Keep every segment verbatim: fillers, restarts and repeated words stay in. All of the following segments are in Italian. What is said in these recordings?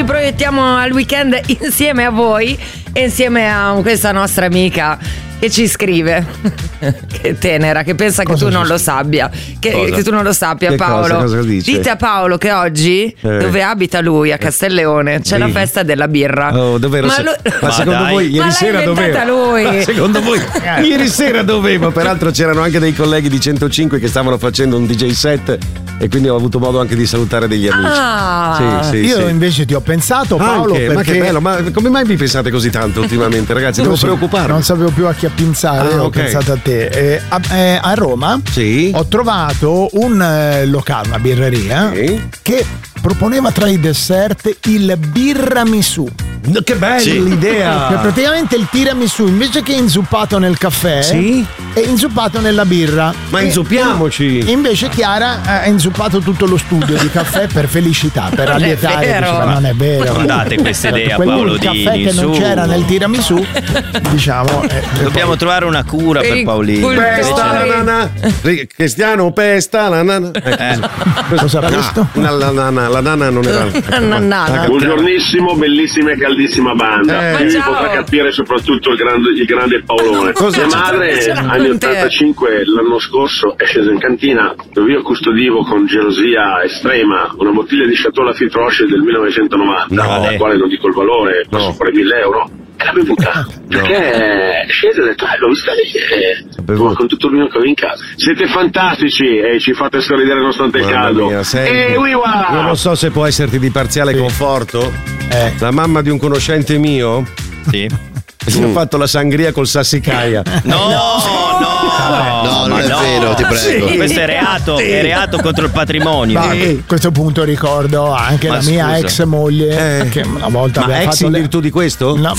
ci proiettiamo al weekend insieme a voi e insieme a questa nostra amica che ci scrive, che tenera, che pensa cosa che tu non lo sappia, che, che tu non lo sappia, che Paolo. Cosa, cosa dice? Dite a Paolo che oggi, eh. dove abita lui, a Castelleone, c'è sì. la festa della birra. Oh, dov'ero? Ma, se... lo... ma, ma secondo dai. voi ieri ma sera doveva? lui. Ma secondo voi ieri sera doveva? Peraltro c'erano anche dei colleghi di centocinque che stavano facendo un D J set e quindi ho avuto modo anche di salutare degli amici. Ah. Sì, sì, Io sì. invece ti ho pensato, Paolo, anche, perché... ma che bello, ma come mai vi pensate così tanto ultimamente, ragazzi? Devo preoccuparmi. Non sapevo più a chi pensare, ah, ho okay. pensato a te. Eh, a, eh, a Roma sì. ho trovato un eh, locale, una birreria sì. che proponeva tra i dessert il birramisù. Che bella sì. l'idea! Che praticamente il tiramisù invece che inzuppato nel caffè sì. è inzuppato nella birra. Ma inzuppiamoci! Invece Chiara ha inzuppato tutto lo studio di caffè per felicità, per non allietare. È diceva, non è vero. Non date questa idea, Paolo. Il Dini, caffè che su. non c'era nel tiramisù, diciamo. Eh, Dobbiamo poi... trovare una cura per, per Paolino. Pesta la nana. Cristiano, pesta la nana. Eh. Cosa ha questo? La, la, la, la, la nana non era. Nana. Buongiornissimo, bellissima e caldissima banda. Eh, Qui vi potrà capire soprattutto il grande, il grande Paolone. Mia madre, anni ottantacinque, l'anno scorso, è scesa in cantina dove io custodivo con gelosia estrema una bottiglia di Chateau Lafite Roche del millenovecentonovanta, no, alla quale non dico il valore, posso no. fare mille euro. E l'ha bevuta perché è scesa e ha detto eh, l'ho vista lì eh, con tutto il vino che avevo in casa. Siete fantastici e ci fate sorridere nonostante il caldo. Mia, e io non so se può esserti di parziale sì. conforto eh. la mamma di un conoscente mio sì si è fatto la sangria col sassicaia. No, no, no, no, non è no. vero, ti prego. Sì. Questo è reato, sì. è reato contro il patrimonio. Sì. A questo punto ricordo anche ma la mia scusa. ex moglie eh. che una volta ma ex fatto in le... virtù di questo? No.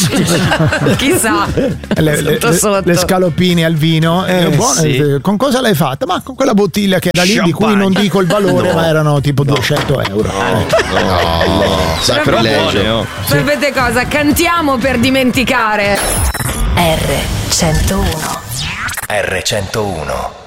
Chissà. Le, le, sotto, sotto. le scaloppine al vino. Eh, buone, sì. Con cosa l'hai fatta? Ma con quella bottiglia che era lì Champagne. di cui non dico il valore, no. ma erano tipo no. duecento euro. No, no, no. Sacrilegio. Sapete cosa? Cantiamo per dimenticare. R centouno R centouno